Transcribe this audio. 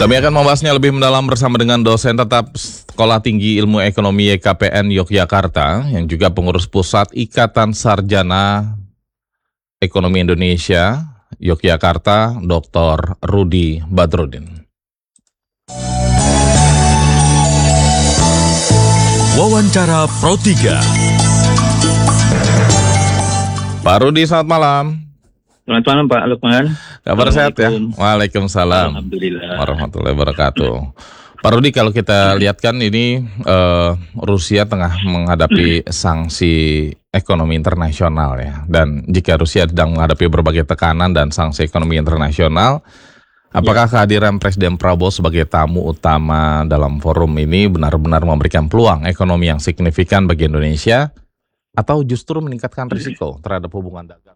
Kami akan membahasnya lebih mendalam bersama dengan dosen tetap Sekolah Tinggi Ilmu Ekonomi YKPN Yogyakarta yang juga pengurus pusat Ikatan Sarjana Ekonomi Indonesia Yogyakarta, Dr. Rudy Badrudin. Wawancara Pro 3. Pak Rudy, selamat malam. Selamat malam Pak Lukman. Kabar sehat ya? Waalaikumsalam. Alhamdulillah. Warahmatullahi wabarakatuh. Pak Rudy, kalau kita lihat kan ini Rusia tengah menghadapi sanksi ekonomi internasional ya. Dan jika Rusia sedang menghadapi berbagai tekanan dan sanksi ekonomi internasional, apakah kehadiran Presiden Prabowo sebagai tamu utama dalam forum ini benar-benar memberikan peluang ekonomi yang signifikan bagi Indonesia atau justru meningkatkan risiko terhadap hubungan dagang?